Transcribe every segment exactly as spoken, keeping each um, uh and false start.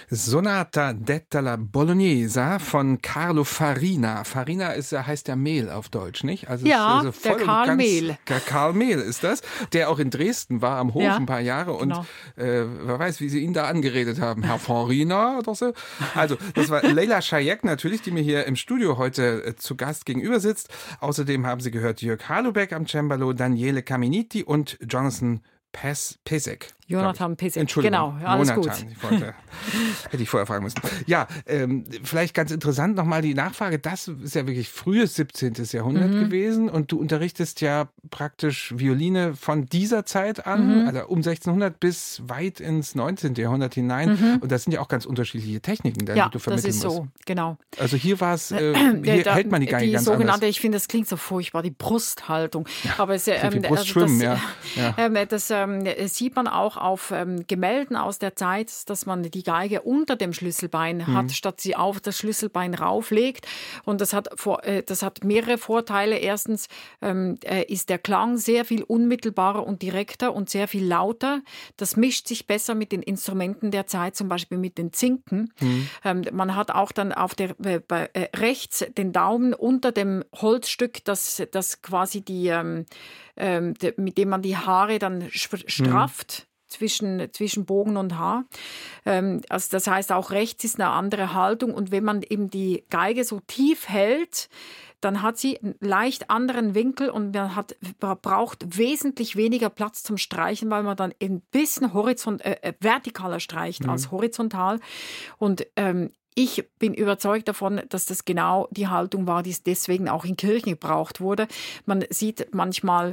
Sonata detta la Bolognesa von Carlo Farina. Farina ist, heißt ja Mehl auf Deutsch, nicht? Also ja, also voll der Karl ganz, Mehl. Der Karl Mehl ist das, der auch in Dresden war am Hof ja, ein paar Jahre und genau. äh, wer weiß, wie sie ihn da angeredet haben. Herr Farina oder so. Also, das war Leila Schajek natürlich, die mir hier im Studio heute äh, zu Gast gegenüber sitzt. Außerdem haben Sie gehört Jörg Halubeck am Cembalo, Daniele Caminiti und Jonathan Pes- Pesek. Jonathan Pesek, Entschuldigung, genau, alles Jonathan. gut. Ich wollte, hätte ich vorher fragen müssen. Ja, ähm, vielleicht ganz interessant nochmal die Nachfrage. Das ist ja wirklich frühes siebzehnten. Jahrhundert mhm. gewesen und du unterrichtest ja praktisch Violine von dieser Zeit an, mhm. also um sechzehnhundert bis weit ins neunzehnten. Jahrhundert hinein. Mhm. Und das sind ja auch ganz unterschiedliche Techniken, die ja, du vermitteln musst. Ja, das ist musst. so, genau. Also hier war es, äh, hier da, hält man die Geige die ganz sogenannte, anders. Ich finde, das klingt so furchtbar, die Brusthaltung. Ja, aber es, ähm, viel Brustschwimmen, also das, ja. ja. Äh, das ähm, sieht man auch auf ähm, Gemälden aus der Zeit, dass man die Geige unter dem Schlüsselbein mhm. hat, statt sie auf das Schlüsselbein rauflegt. Und das hat, vor, äh, das hat mehrere Vorteile. Erstens ähm, äh, ist der Klang sehr viel unmittelbarer und direkter und sehr viel lauter. Das mischt sich besser mit den Instrumenten der Zeit, zum Beispiel mit den Zinken. Mhm. Ähm, man hat auch dann auf der äh, bei, äh, rechts den Daumen unter dem Holzstück, das, das quasi die, ähm, äh, de, mit dem man die Haare dann strafft. Mhm. Zwischen, zwischen Bogen und Haar. Ähm, also das heißt, auch rechts ist eine andere Haltung. Und wenn man eben die Geige so tief hält, dann hat sie einen leicht anderen Winkel und man hat, braucht wesentlich weniger Platz zum Streichen, weil man dann ein bisschen horizont, äh, vertikaler streicht mhm. als horizontal. Und ähm, ich bin überzeugt davon, dass das genau die Haltung war, die deswegen auch in Kirchen gebraucht wurde. Man sieht manchmal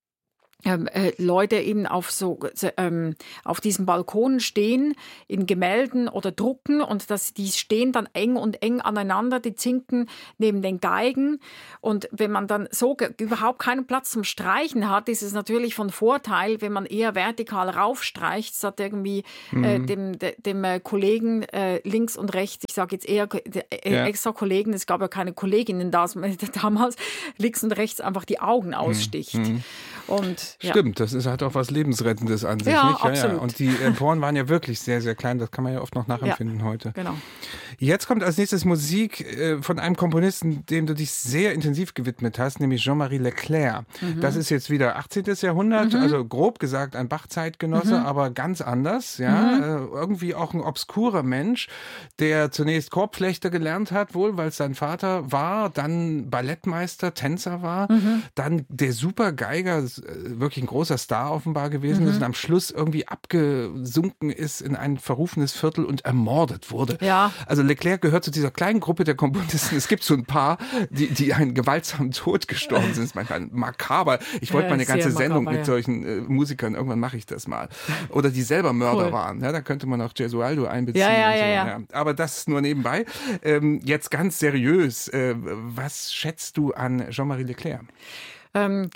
Ähm, äh, Leute eben auf so ähm, auf diesen Balkonen stehen in Gemälden oder Drucken und das, die stehen dann eng und eng aneinander, die Zinken neben den Geigen und wenn man dann so ge- überhaupt keinen Platz zum Streichen hat, ist es natürlich von Vorteil, wenn man eher vertikal raufstreicht, statt irgendwie mhm. äh, dem, de, dem äh, Kollegen äh, links und rechts, ich sage jetzt eher äh, ja. extra Kollegen, es gab ja keine Kolleginnen da, damals, links und rechts einfach die Augen aussticht. Mhm. Und Stimmt, das ist, hat auch was Lebensrettendes an sich, ja, nicht? Ja, absolut. Ja. Und die Emporen waren ja wirklich sehr, sehr klein. Das kann man ja oft noch nachempfinden ja, heute. Genau. Jetzt kommt als nächstes Musik äh, von einem Komponisten, dem du dich sehr intensiv gewidmet hast, nämlich Jean-Marie Leclerc. Mhm. Das ist jetzt wieder achtzehnten. Jahrhundert, mhm. also grob gesagt ein Bach-Zeitgenosse, mhm. aber ganz anders. Ja, mhm. äh, irgendwie auch ein obskurer Mensch, der zunächst Korbflechter gelernt hat, wohl, weil es sein Vater war, dann Ballettmeister, Tänzer war, mhm. dann der Supergeiger, wirklich ein großer Star offenbar gewesen mhm. ist und am Schluss irgendwie abgesunken ist in ein verrufenes Viertel und ermordet wurde. Ja. Also Leclerc gehört zu dieser kleinen Gruppe der Komponisten. Es gibt so ein paar, die, die einen gewaltsamen Tod gestorben sind. Das ist manchmal makaber. Ich wollte mal eine ganze makaber, Sendung mit ja. solchen äh, Musikern, irgendwann mache ich das mal. Oder die selber Mörder cool. waren. Ja, da könnte man auch Gesualdo einbeziehen. Ja, ja, und so. ja, ja. Ja. Aber das ist nur nebenbei. Ähm, jetzt ganz seriös. Äh, was schätzt du an Jean-Marie Leclerc? Ähm,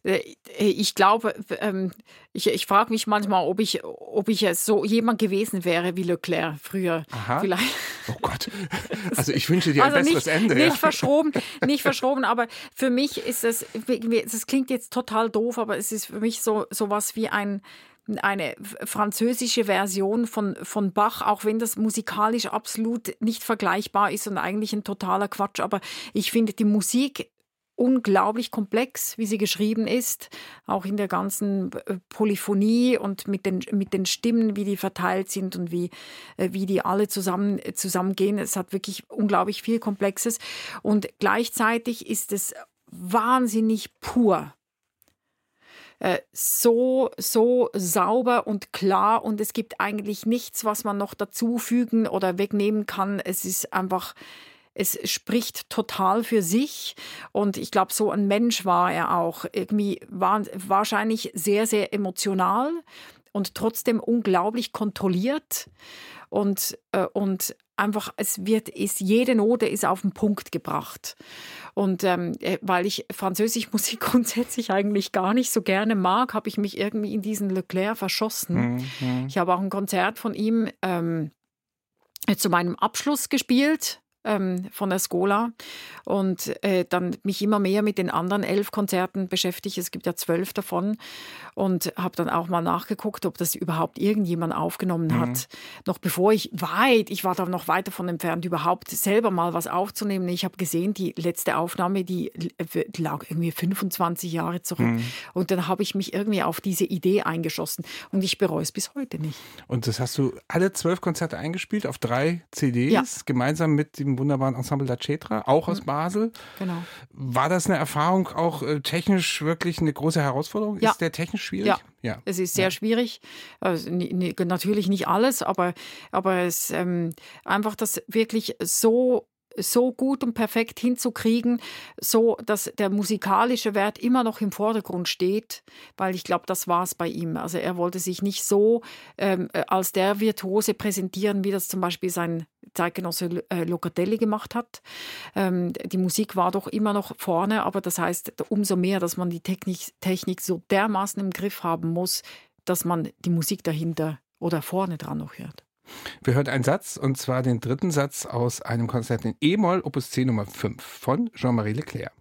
Ich glaube, ich, ich frage mich manchmal, ob ich, ob ich so jemand gewesen wäre wie Leclerc früher. Aha. Vielleicht. Oh Gott. Also ich wünsche dir ein also besseres nicht, Ende. Nicht ja. verschroben, nicht verschroben, aber für mich ist es, das klingt jetzt total doof, aber es ist für mich so sowas wie ein eine französische Version von, von Bach, auch wenn das musikalisch absolut nicht vergleichbar ist und eigentlich ein totaler Quatsch. Aber ich finde die Musik unglaublich komplex, wie sie geschrieben ist, auch in der ganzen Polyphonie und mit den, mit den Stimmen, wie die verteilt sind und wie, wie die alle zusammen, zusammengehen. Es hat wirklich unglaublich viel Komplexes und gleichzeitig ist es wahnsinnig pur. So, so sauber und klar und es gibt eigentlich nichts, was man noch dazufügen oder wegnehmen kann. Es ist einfach... Es spricht total für sich und ich glaube, so ein Mensch war er auch. Irgendwie war wahrscheinlich sehr, sehr emotional und trotzdem unglaublich kontrolliert und, äh, und einfach, es wird, ist, jede Note ist auf den Punkt gebracht. Und ähm, weil ich Französisch-Musik grundsätzlich eigentlich gar nicht so gerne mag, habe ich mich irgendwie in diesen Leclerc verschossen. Mhm. Ich habe auch ein Konzert von ihm ähm, zu meinem Abschluss gespielt. ähm, von der Schola und äh, dann mich immer mehr mit den anderen elf Konzerten beschäftigt. Es gibt ja zwölf davon und habe dann auch mal nachgeguckt, ob das überhaupt irgendjemand aufgenommen mhm. hat. Noch bevor ich weit, ich war da noch weit davon entfernt, überhaupt selber mal was aufzunehmen. Ich habe gesehen, die letzte Aufnahme, die lag irgendwie fünfundzwanzig Jahre zurück. Mhm. Und dann habe ich mich irgendwie auf diese Idee eingeschossen und ich bereue es bis heute nicht. Und das hast du alle zwölf Konzerte eingespielt auf drei C Ds, ja. gemeinsam mit dem wunderbaren Ensemble La Cetra, auch aus Basel. Genau. War das eine Erfahrung, auch äh, technisch wirklich eine große Herausforderung? Ja. Ist der technisch schwierig? Ja. ja. Es ist sehr ja. schwierig. Also, n- n- natürlich nicht alles, aber, aber es ähm, einfach das wirklich so so gut und perfekt hinzukriegen, so dass der musikalische Wert immer noch im Vordergrund steht, weil ich glaube, das war es bei ihm. Also er wollte sich nicht so ähm, als der Virtuose präsentieren, wie das zum Beispiel sein Zeitgenosse äh, Locatelli gemacht hat. Ähm, die Musik war doch immer noch vorne, aber das heißt umso mehr, dass man die Technik, Technik so dermaßen im Griff haben muss, dass man die Musik dahinter oder vorne dran noch hört. Wir hören einen Satz, und zwar den dritten Satz aus einem Konzert in E-Moll, Opus zehn Nummer fünf von Jean-Marie Leclerc.